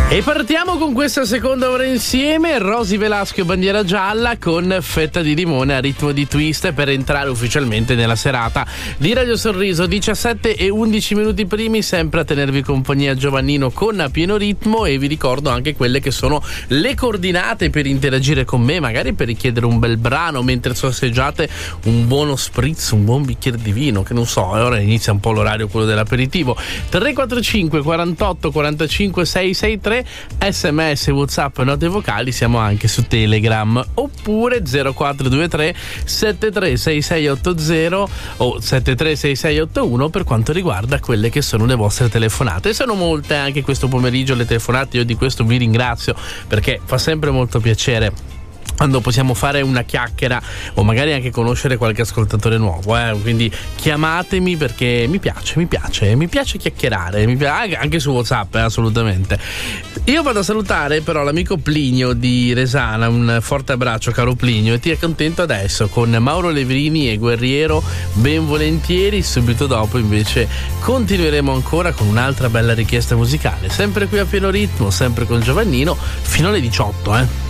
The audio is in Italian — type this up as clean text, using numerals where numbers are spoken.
E partiamo con questa seconda ora insieme. Rosy Velasco, bandiera gialla, con Fetta di limone a ritmo di twist, per entrare ufficialmente nella serata di Radio Sorriso. 17 e 11 minuti primi, sempre a tenervi compagnia Giovannino con A Pieno Ritmo. E vi ricordo anche quelle che sono le coordinate per interagire con me, magari per richiedere un bel brano mentre sorseggiate un buono spritz, un buon bicchiere di vino, che non so, ora inizia un po' l'orario, quello dell'aperitivo. 345 48 45 663, SMS, WhatsApp, note vocali. Siamo anche su Telegram, oppure 0423 736680 o 736681 per quanto riguarda quelle che sono le vostre telefonate. Sono molte anche questo pomeriggio le telefonate, io di questo vi ringrazio, perché fa sempre molto piacere quando possiamo fare una chiacchiera o magari anche conoscere qualche ascoltatore nuovo, quindi chiamatemi, perché mi piace chiacchierare, anche su WhatsApp, assolutamente. Io vado a salutare però l'amico Plinio di Resana, un forte abbraccio caro Plinio, e ti accontento adesso con Mauro Levrini e Guerriero, ben volentieri. Subito dopo invece continueremo ancora con un'altra bella richiesta musicale, sempre qui a Pieno Ritmo, sempre con Giovannino, fino alle 18,